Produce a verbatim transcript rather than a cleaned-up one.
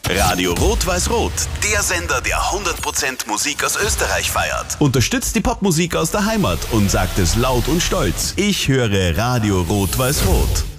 Radio Rot-Weiß-Rot, der Sender, der hundert Prozent Musik aus Österreich feiert. Unterstützt die Popmusik aus der Heimat und sagt es laut und stolz. Ich höre Radio Rot-Weiß-Rot.